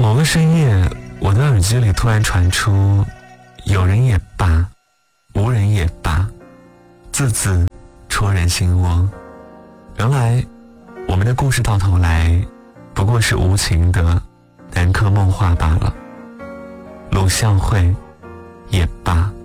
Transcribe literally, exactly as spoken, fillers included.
某个深夜，我的耳机里突然传出有人也罢，无人也罢，字字戳人心窝。原来我们的故事到头来不过是无情的南柯梦话罢了。鲁孝蕙也罢。